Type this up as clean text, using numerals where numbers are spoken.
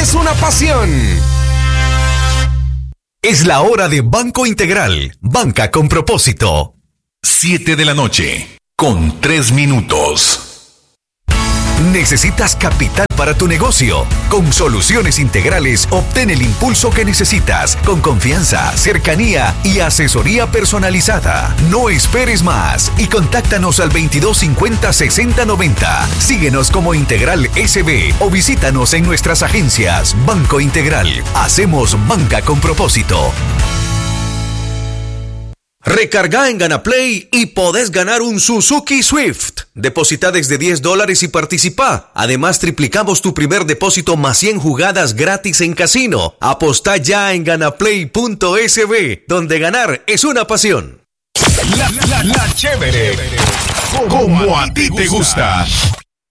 es una pasión. Es la hora de Banco Integral, banca con propósito. 7 de la noche, con 3 minutos. ¿Necesitas capital para tu negocio? Con Soluciones Integrales obtén el impulso que necesitas, con confianza, cercanía y asesoría personalizada. No esperes más y contáctanos al 2250-6090. Síguenos como Integral SB o visítanos en nuestras agencias. Banco Integral. Hacemos banca con propósito. Recarga en GanaPlay y podés ganar un Suzuki Swift. Deposita desde $10 y participa. Además, triplicamos tu primer depósito más 100 jugadas gratis en casino. Apostá ya en ganaplay.sb, donde ganar es una pasión. La chévere. Como a ti te gusta.